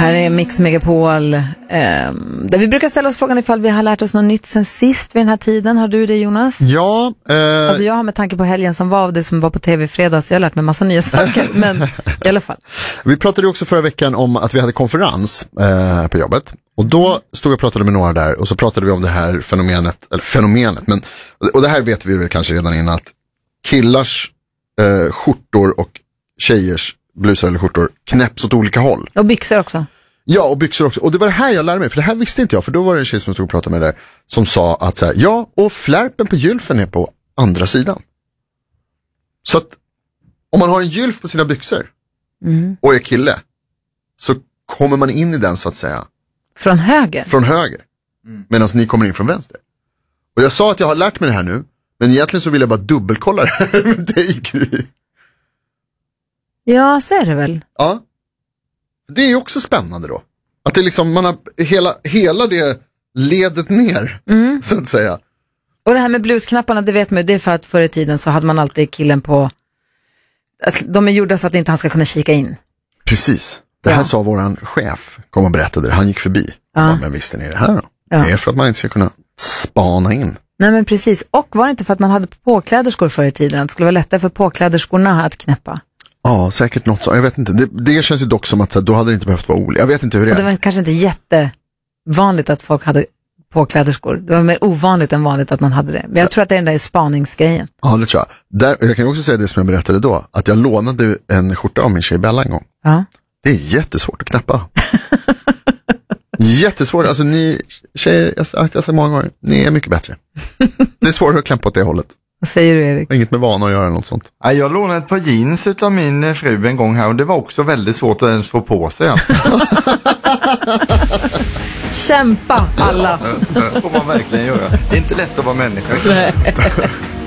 här är Mix Megapol, där vi brukar ställa oss frågan ifall vi har lärt oss något nytt sen sist vid den här tiden. Har du det, Jonas? Ja. Alltså jag har med tanke på helgen som var, det som var på tv i fredags, jag har lärt mig massa nya saker, men i alla fall. Vi pratade också förra veckan om att vi hade konferens på jobbet. Och då stod jag och pratade med några där och så pratade vi om det här fenomenet. Men, och det här vet vi väl kanske redan innan, att killars skjortor och tjejers blusar eller skjortor knäpps åt olika håll. Och byxor också. Ja, och byxor också. Och det var det här jag lärde mig, för det här visste inte jag. För då var det en tjej som stod och pratade med där som sa att så här, ja, och flärpen på gylfen är på andra sidan. Så att om man har en gylf på sina byxor och är kille, så kommer man in i den så att säga. Från höger? Från höger. Medan ni kommer in från vänster. Och jag sa att jag har lärt mig det här nu, men egentligen så vill jag bara dubbelkolla det här med dig, Gry. Ja, så är det väl. Ja. Det är ju också spännande då. Att det liksom, man har hela det ledet ner, så att säga. Och det här med blusknapparna, det vet man ju, det är för att förr i tiden så hade man alltid killen på, alltså, de är gjorda så att inte han ska kunna kika in. Precis. Det här sa våran chef, kom och berättade det. Han gick förbi. Ja. Men visste ni det här då? Ja. Det är för att man inte ska kunna spana in. Nej, men precis. Och var det inte för att man hade påkläderskor förr i tiden? Det skulle vara lättare för påkläderskorna att knäppa. Ja, säkert något så. Jag vet inte. Det känns ju dock som att så, då hade det inte behövt vara olika. Jag vet inte hur det är. Och det var kanske inte jättevanligt att folk hade påkläderskor. Det var mer ovanligt än vanligt att man hade det. Men jag tror att det är den där spaningsgrejen. Ja, det tror jag. Jag kan också säga det som jag berättade då. Att jag lånade en skjorta av min tjej Bella en gång. Ja. Det är jättesvårt att knäppa. Jättesvårt. Alltså ni tjejer, jag har sagt många gånger, ni är mycket bättre. Det är svårare att knäppa åt det hållet. Vad säger du, Erik? Inget med vana att göra något sånt. Jag lånade ett par jeans utav min fru en gång här och det var också väldigt svårt att ens få på sig. Alltså. Kämpa alla! Det får man verkligen göra. Det är inte lätt att vara människa.